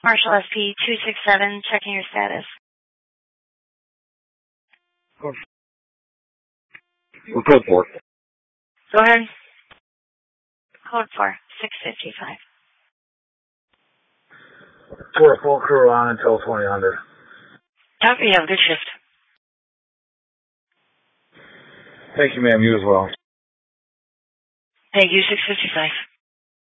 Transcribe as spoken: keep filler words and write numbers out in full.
Marshall S P two six seven, checking your status. Code Code four. Go ahead. Code four, six fifty-five. We're a full crew on until twenty hundred. Copy, have a good shift. Thank you, ma'am. You as well. Thank you, six fifty-five.